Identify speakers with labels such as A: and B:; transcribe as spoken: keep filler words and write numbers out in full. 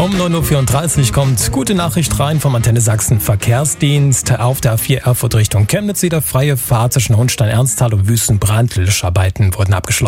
A: Um neun Uhr vierunddreißig kommt gute Nachricht rein vom Antenne Sachsen Verkehrsdienst. Auf der A vier Erfurt Richtung Chemnitz wieder freie Fahrt zwischen Hohenstein-Ernsthal und Wüstenbrand. Löscharbeiten wurden abgeschlossen.